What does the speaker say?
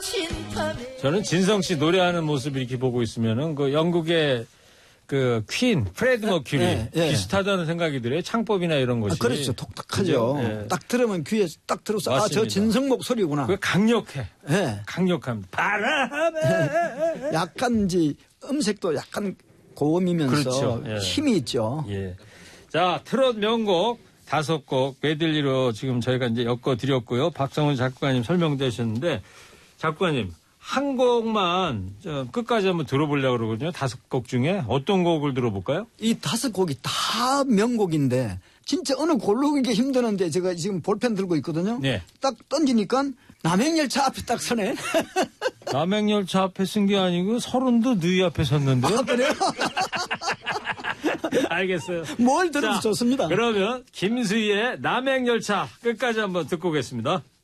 저는 진성 씨 노래하는 모습 이렇게 보고 있으면은 그 영국의 그 퀸, 프레드 머큐리 비슷하다는 생각이 들어요. 창법이나 이런 것이. 그렇죠. 독특하죠. 예. 딱 들으면 귀에 딱 들어서 아, 저 진성 목소리구나. 그 강력해. 예. 강력합니다. 바람에. 약간 이제 음색도 약간 고음이면서 그렇죠. 예. 힘이 있죠. 예. 자, 트롯 명곡 5곡 메들리로 지금 저희가 이제 엮어드렸고요. 박성훈 작가님 설명되셨는데 작가님 한 곡만 끝까지 한번 들어보려고 그러거든요. 5곡 중에 어떤 곡을 들어볼까요? 이 5곡이 다 명곡인데 진짜 어느 고르기 힘드는데 제가 지금 볼펜 들고 있거든요. 네. 딱 던지니까 남행열차 앞에 딱 서네. 남행열차 앞에 쓴 게 아니고 서른도 너희 앞에 섰는데요. 아, 그래요? 알겠어요. 뭘 들어도 좋습니다. 그러면 김수희의 남행열차 끝까지 한번 듣고 오겠습니다.